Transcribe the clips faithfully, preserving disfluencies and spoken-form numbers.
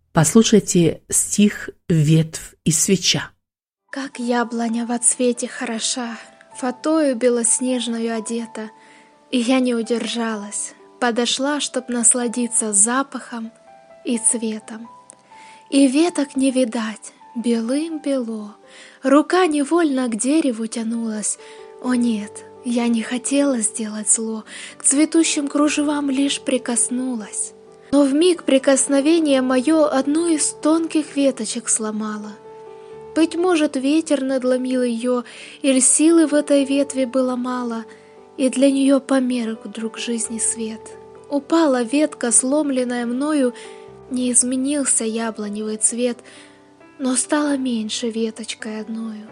Послушайте стих «Ветвь и свеча». Как яблоня во цвете хороша, фатою белоснежную одета, и я не удержалась, подошла, чтоб насладиться запахом и цветом. И веток не видать, белым-бело, рука невольно к дереву тянулась. О нет, я не хотела сделать зло, к цветущим кружевам лишь прикоснулась. Но вмиг прикосновение мое одну из тонких веточек сломало. Быть может, ветер надломил ее, или силы в этой ветви было мало, и для нее померк вдруг жизни свет. Упала ветка, сломленная мною, не изменился яблоневый цвет, но стала меньше веточкой одною.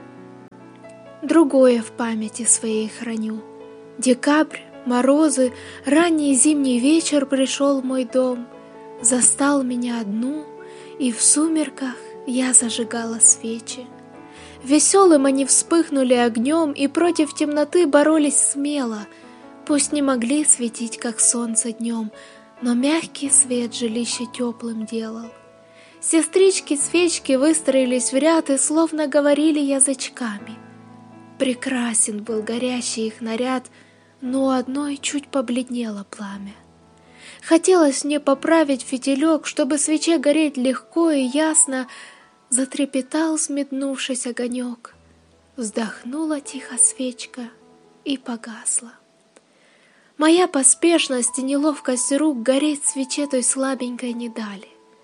Другое в памяти своей храню. Декабрь, морозы, ранний зимний вечер пришел в мой дом, застал меня одну, и в сумерках я зажигала свечи. Веселым они вспыхнули огнем и против темноты боролись смело. Пусть не могли светить, как солнце днем, но мягкий свет жилище теплым делал. Сестрички-свечки выстроились в ряд и словно говорили язычками. Прекрасен был горящий их наряд, но у одной чуть побледнело пламя. Хотелось мне поправить фитилек, чтобы свече гореть легко и ясно. Затрепетал взметнувшись огонек, вздохнула тихо свечка и погасла. Моя поспешность и неловкость рук гореть свече той слабенькой не дали.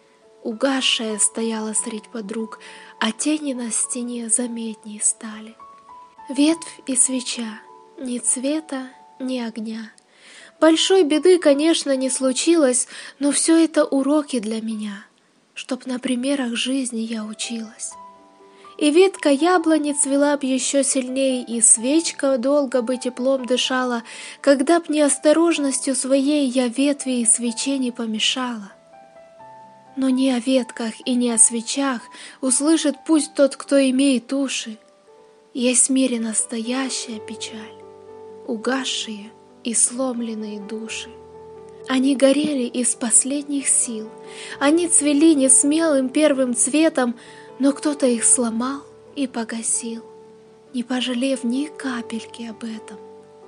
Угасшая стояла средь подруг, а тени на стене заметней стали. Ветвь и свеча, ни цвета, ни огня. Большой беды, конечно, не случилось, но все это уроки для меня, чтоб на примерах жизни я училась. И ветка яблони цвела б еще сильней, и свечка долго бы теплом дышала, когда б неосторожностью своей я ветви и свече не помешала. Но не о ветках и не о свечах услышит пусть тот, кто имеет уши. Есть в мире настоящая печаль, угасшие и сломленные души. Они горели из последних сил, они цвели несмелым первым цветом, но кто-то их сломал и погасил, не пожалев ни капельки об этом.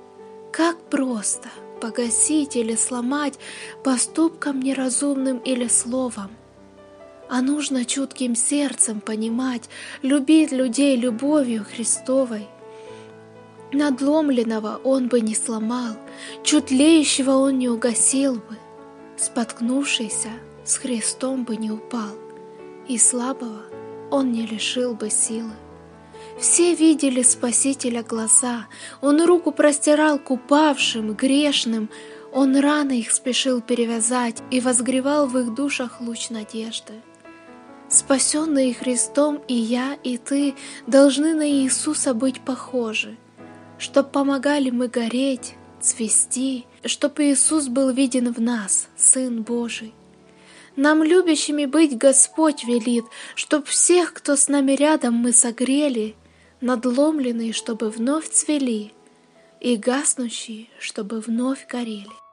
Как просто погасить или сломать поступком неразумным или словом. А нужно чутким сердцем понимать, любить людей любовью Христовой. Надломленного он бы не сломал, чуть тлеющего он не угасил бы, споткнувшийся с Христом бы не упал, и слабого он не лишил бы силы. Все видели Спасителя глаза, он руку простирал к упавшим, грешным, он раны их спешил перевязать и возгревал в их душах луч надежды. Спасенные Христом и я, и ты должны на Иисуса быть похожи, чтоб помогали мы гореть, цвести, чтоб Иисус был виден в нас, Сын Божий. Нам любящими быть Господь велит, чтоб всех, кто с нами рядом, мы согрели, надломленные, чтобы вновь цвели, и гаснущие, чтобы вновь горели.